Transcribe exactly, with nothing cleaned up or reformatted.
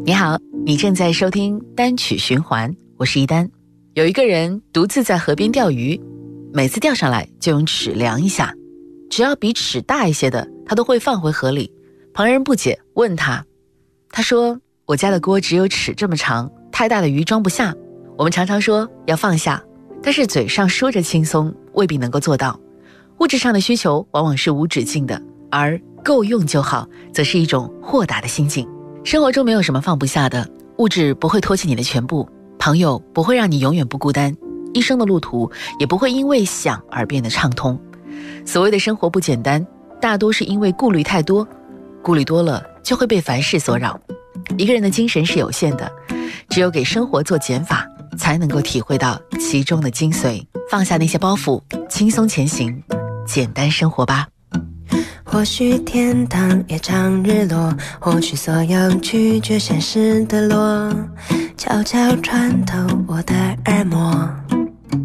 你好，你正在收听单曲循环，我是一丹。有一个人独自在河边钓鱼，每次钓上来就用尺量一下，只要比尺大一些的他都会放回河里。旁人不解问他，他说我家的锅只有尺这么长，太大的鱼装不下。我们常常说要放下，但是嘴上说着轻松，未必能够做到。物质上的需求往往是无止境的，而够用就好则是一种豁达的心境。生活中没有什么放不下的，物质不会托起你的全部，朋友不会让你永远不孤单，一生的路途也不会因为想而变得畅通。所谓的生活不简单，大多是因为顾虑太多，顾虑多了就会被凡事所扰。一个人的精神是有限的，只有给生活做减法，才能够体会到其中的精髓。放下那些包袱，轻松前行，简单生活吧。 或许天堂也常日落，或许所有拒绝现实的落，悄悄穿透我的